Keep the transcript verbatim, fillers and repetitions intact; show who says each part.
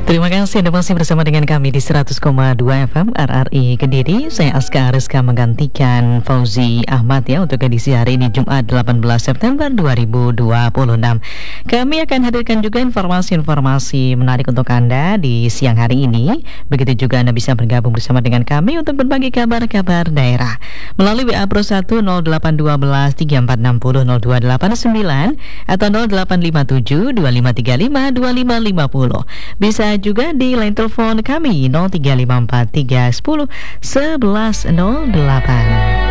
Speaker 1: Terima kasih Anda masih bersama dengan kami di seratus koma dua F M R R I Kediri. Saya Aska Ariska menggantikan Fauzi Ahmad ya untuk edisi hari ini Jumat delapan belas September dua ribu dua puluh enam. Kami akan hadirkan juga informasi-informasi menarik untuk Anda di siang hari ini. Begitu juga Anda bisa bergabung bersama dengan kami untuk berbagi kabar-kabar daerah melalui W A Pro satu nol delapan satu dua tiga empat enam nol nol dua delapan sembilan atau nol delapan lima tujuh dua lima tiga lima dua lima lima nol. Bisa juga di line telepon kami nol tiga lima empat tiga satu nol satu satu nol delapan.